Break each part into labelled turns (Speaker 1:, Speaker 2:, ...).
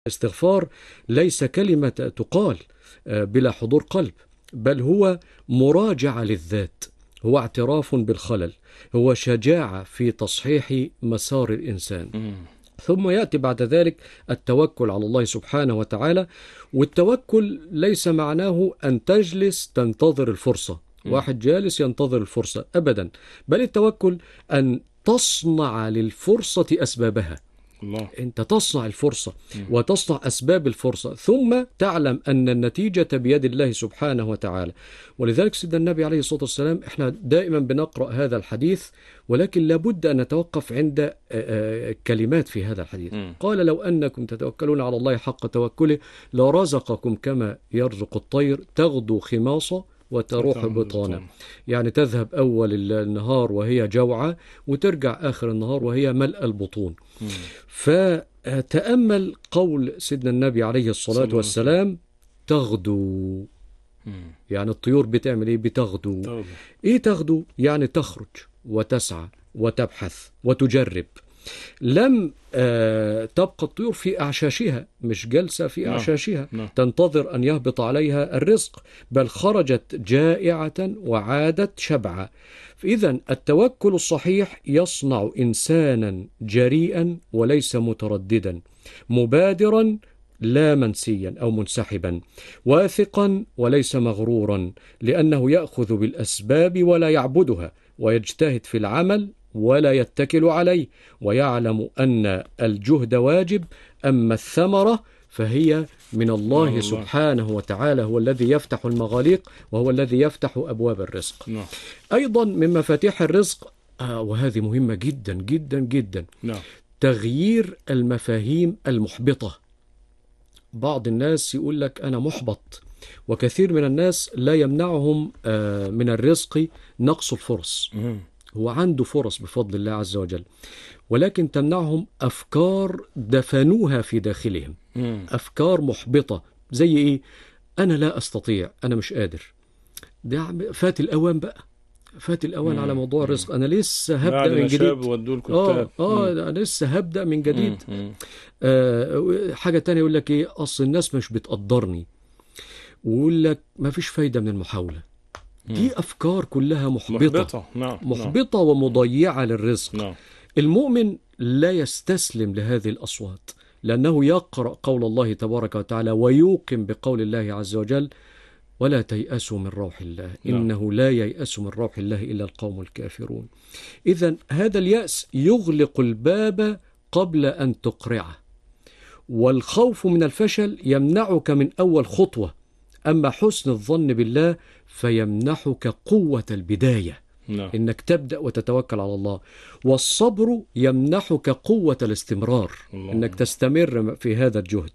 Speaker 1: الاستغفار ليس كلمة تقال بلا حضور قلب، بل هو مراجعة للذات، هو اعتراف بالخلل، هو شجاعة في تصحيح مسار الإنسان. ثم يأتي بعد ذلك التوكل على الله سبحانه وتعالى. والتوكل ليس معناه أن تجلس تنتظر الفرصة، واحد جالس ينتظر الفرصة أبدا، بل التوكل أن تصنع للفرصة أسبابها.
Speaker 2: الله.
Speaker 1: أنت تصنع الفرصة وتصنع أسباب الفرصة، ثم تعلم أن النتيجة بيد الله سبحانه وتعالى. ولذلك سيدنا النبي عليه الصلاة والسلام، إحنا دائما بنقرأ هذا الحديث، ولكن لابد أن نتوقف عند كلمات في هذا الحديث. قال: لو أنكم تتوكلون على الله حق توكله لرزقكم كما يرزق الطير تغدو خماصة وتروح بطانة. يعني تذهب أول النهار وهي جوعة، وترجع آخر النهار وهي ملء البطون. فتأمل قول سيدنا النبي عليه الصلاة والسلام: تغدو. يعني الطيور بتعمل إيه؟ بتغدو. إيه تغدو؟ يعني تخرج وتسعى وتبحث وتجرب. لم تبقى الطيور في أعشاشها، مش جلسة في أعشاشها تنتظر أن يهبط عليها الرزق، بل خرجت جائعة وعادت شبعة. إذن التوكل الصحيح يصنع إنسانا جريئا وليس مترددا، مبادرا لا منسيا أو منسحبا، واثقا وليس مغرورا، لأنه يأخذ بالأسباب ولا يعبدها، ويجتهد في العمل ولا يتكل عليه، ويعلم أن الجهد واجب، أما الثمرة فهي من الله سبحانه وتعالى، هو الذي يفتح المغاليق وهو الذي يفتح أبواب الرزق. أيضا من مفاتيح الرزق، وهذه مهمة جدا جدا جدا، تغيير المفاهيم المحبطة. بعض الناس يقول لك أنا محبط، وكثير من الناس لا يمنعهم من الرزق نقص الفرص. هو عنده فرص بفضل الله عز وجل، ولكن تمنعهم أفكار دفنوها في داخلهم، أفكار محبطة. زي إيه؟ أنا لا أستطيع، أنا مش قادر، ده فات الأوان بقى، فات الأوان على موضوع الرزق، أنا لسه هبدأ من جديد. أنا لسه هبدأ من جديد. حاجة تانية يقول لك إيه؟ أصل الناس مش بتقدرني، ويقول لك ما فيش فايدة من المحاولة. دي أفكار كلها محبطة. محبطة ومضيعة للرزق. المؤمن لا يستسلم لهذه الأصوات، لأنه يقرأ قول الله تبارك وتعالى ويوقن بقول الله عز وجل: ولا تيأسوا من روح الله إنه لا ييأس من روح الله إلا القوم الكافرون. إذن هذا اليأس يغلق الباب قبل أن تقرعه، والخوف من الفشل يمنعك من أول خطوة، أما حسن الظن بالله فيمنحك قوة البداية، إنك تبدأ وتتوكل على الله. والصبر يمنحك قوة الاستمرار، إنك تستمر في هذا الجهد.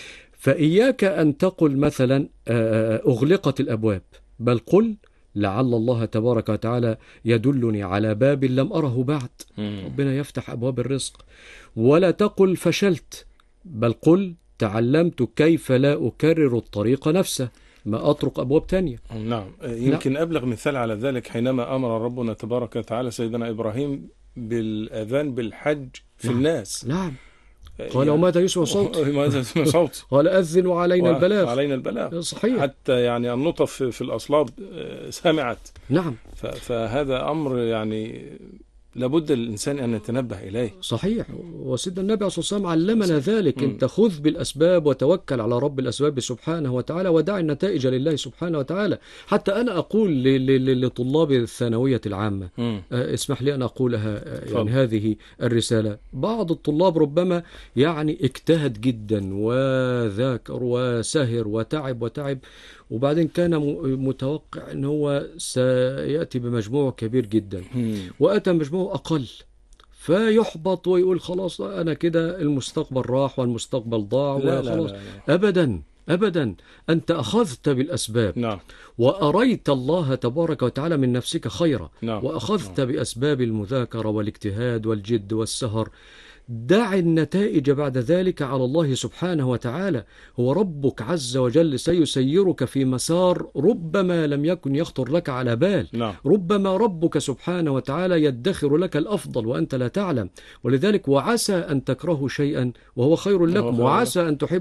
Speaker 1: فإياك أن تقل مثلا أغلقت الأبواب، بل قل لعل الله تبارك وتعالى يدلني على باب لم أره بعد، ربنا يفتح أبواب الرزق. ولا تقل فشلت، بل قل تعلمت كيف لا أكرر الطريق نفسه، ما أطرق أبواب تانية.
Speaker 2: يمكن أبلغ مثال على ذلك حينما أمر ربنا تبارك وتعالى سيدنا إبراهيم بالأذان بالحج في الناس.
Speaker 1: قال: وماذا يسمع صوت؟ قال: أذن وعلينا البلاغ.
Speaker 2: علينا البلاغ.
Speaker 1: صحيح.
Speaker 2: حتى يعني النطف في الأصلاب سمعت. فهذا أمر يعني لابد الإنسان أن يتنبه إليه.
Speaker 1: صحيح. وسيدنا النبي عليه الصلاة والسلام علمنا ذلك. أنت خذ بالأسباب وتوكل على رب الأسباب سبحانه وتعالى، ودع النتائج لله سبحانه وتعالى. حتى أنا أقول لطلاب الثانوية العامة، اسمح لي أن أقولها، يعني هذه الرسالة. بعض الطلاب ربما يعني اجتهد جدا وذاكر وسهر وتعب، وبعدين كان متوقع أن هو سيأتي بمجموع كبير جدا، وأتى بمجموع أقل، فيحبط ويقول خلاص أنا كده المستقبل راح والمستقبل ضاع وخلاص. أبدا أبدا، أنت أخذت بالأسباب. وأريت الله تبارك وتعالى من نفسك خيرا. وأخذت بأسباب المذاكرة والاجتهاد والجد والسهر. دع النتائج بعد ذلك على الله سبحانه وتعالى. هو ربك عز وجل سيسيرك في مسار ربما لم يكن يخطر لك على بال. ربما ربك سبحانه وتعالى يدخر لك الأفضل وأنت لا تعلم. ولذلك وعسى أن تكرهوا شيئا وهو خير لكم، وعسى أن تحبوا